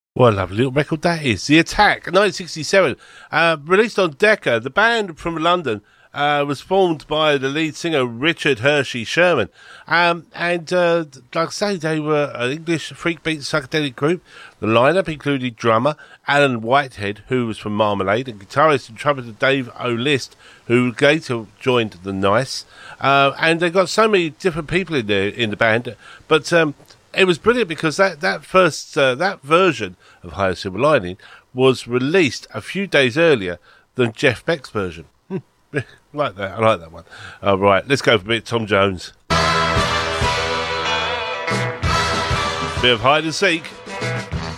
What a lovely little record that is. The Attack, 1967. Released on Decca. The band from London was formed by the lead singer Richard Hershey Sherman. Like I say, they were an English freak beat psychedelic group. The lineup included drummer Alan Whitehead, who was from Marmalade, and guitarist and trumpeter Dave O'List, who later joined the Nice. And they got so many different people in the band, but it was brilliant because that version of Higher Silver Lining was released a few days earlier than Jeff Beck's version. Like that. I like that one. All right, let's go for a bit of Tom Jones. Bit of hide and seek.